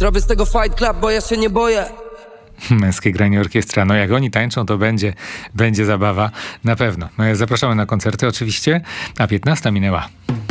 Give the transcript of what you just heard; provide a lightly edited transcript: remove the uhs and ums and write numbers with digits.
Zrobię z tego fight club, bo ja się nie boję. Męskie granie orkiestra. No jak oni tańczą, to będzie zabawa. Na pewno. Zapraszamy na koncerty oczywiście, a 15 minęła.